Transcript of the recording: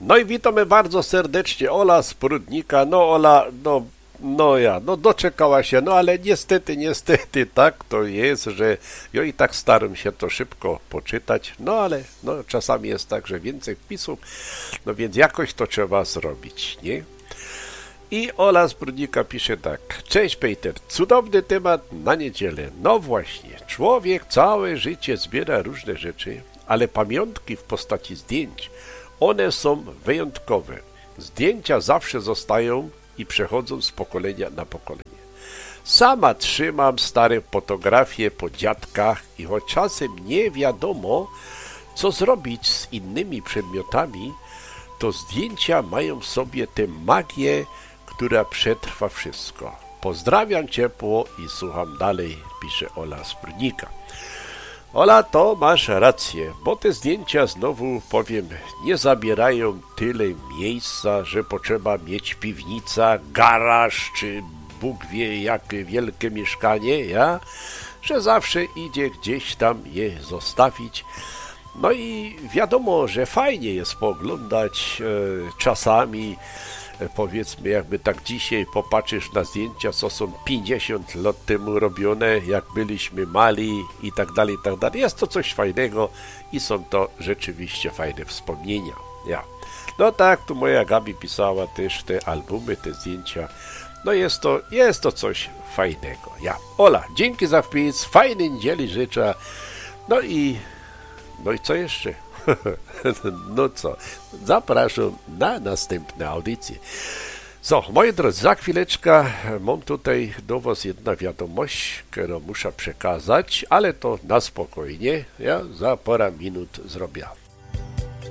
No i witamy bardzo serdecznie, Ola z Prudnika. No Ola, doczekała się, no ale niestety, tak to jest, że ja i tak staram się to szybko poczytać, no ale czasami jest tak, że więcej wpisów, no więc jakoś to trzeba zrobić, nie? I Ola z Prudnika pisze tak. Cześć Peter, cudowny temat na niedzielę. No właśnie, człowiek całe życie zbiera różne rzeczy, ale pamiątki w postaci zdjęć, one są wyjątkowe. Zdjęcia zawsze zostają i przechodzą z pokolenia na pokolenie. Sama trzymam stare fotografie po dziadkach i choć czasem nie wiadomo, co zrobić z innymi przedmiotami, to zdjęcia mają w sobie tę magię, która przetrwa wszystko. Pozdrawiam ciepło i słucham dalej, pisze Ola z Prudnika. Ola, to masz rację, bo te zdjęcia znowu powiem, nie zabierają tyle miejsca, że potrzeba mieć piwnica, garaż czy Bóg wie jakie wielkie mieszkanie, że zawsze idzie gdzieś tam je zostawić. No i wiadomo, że fajnie jest pooglądać czasami, powiedzmy jakby tak dzisiaj popatrzysz na zdjęcia, co są 50 lat temu robione, jak byliśmy mali i tak dalej. Jest to coś fajnego i są to rzeczywiście fajne wspomnienia. No tak, tu moja Gabi pisała też te albumy, te zdjęcia. No jest to coś fajnego. Ola, dzięki za wpis, fajnej niedzieli życzę. No i co jeszcze? No co, zapraszam na następne audycje. Moi drodzy, za chwileczkę mam tutaj do was jedna wiadomość, którą muszę przekazać, ale to na spokojnie, za parę minut zrobię.